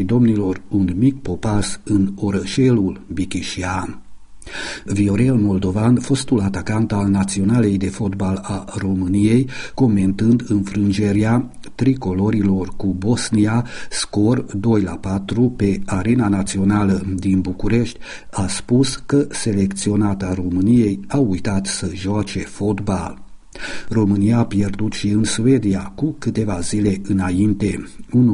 domnilor, un mic popas în orășelul Bichișian. Viorel Moldovan, fostul atacant al Naționalei de fotbal a României, comentând înfrângerea tricolorilor cu Bosnia, scor 2-4 pe Arena Națională din București, a spus că selecționata României a uitat să joace fotbal. România a pierdut și în Suedia cu câteva zile înainte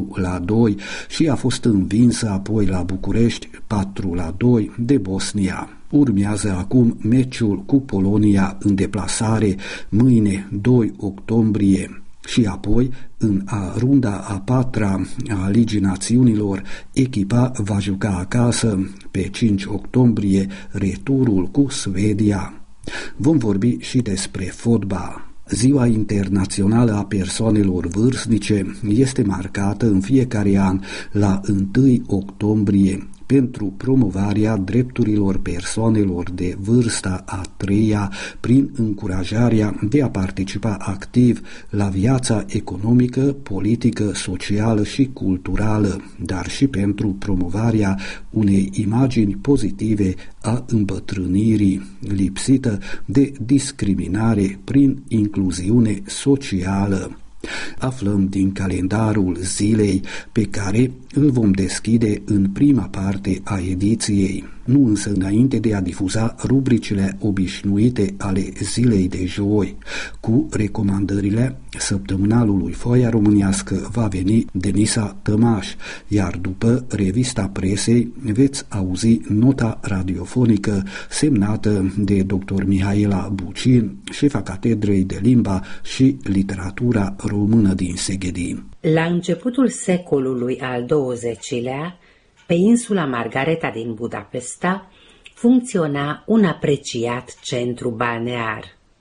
1-2 și a fost învinsă apoi la București 4-2 de Bosnia. Urmează acum meciul cu Polonia în deplasare mâine 2 octombrie și apoi în runda a patra a Ligii Națiunilor echipa va juca acasă pe 5 octombrie returul cu Suedia. Vom vorbi și despre fotbal. Ziua Internațională a Persoanelor Vârstnice este marcată în fiecare an la 1 octombrie pentru promovarea drepturilor persoanelor de vârsta a treia prin încurajarea de a participa activ la viața economică, politică, socială și culturală, dar și pentru promovarea unei imagini pozitive a îmbătrânirii, lipsită de discriminare prin incluziune socială. Aflăm din calendarul zilei pe care îl vom deschide în prima parte a ediției, nu însă înainte de a difuza rubricile obișnuite ale zilei de joi. Cu recomandările săptămânalului Foaia Românească va veni Denisa Tămaș, iar după revista presei veți auzi nota radiofonică semnată de dr. Mihaela Bucin, șefa Catedrei de Limba și Literatura Română din Seghedin. La începutul secolului al XX-lea, pe insula Margareta din Budapesta, funcționa un apreciat centru balnear.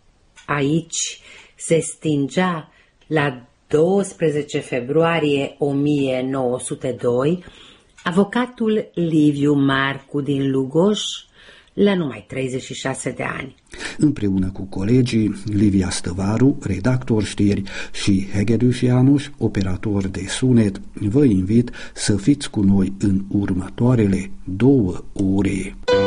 Aici se stingea la 12 februarie 1902 avocatul Liviu Marcu din Lugoș, la numai 36 de ani. Împreună cu colegii Livia Stăvaru, redactor știri, și Hegedus János, operator de sunet, vă invit să fiți cu noi în următoarele 2 ore.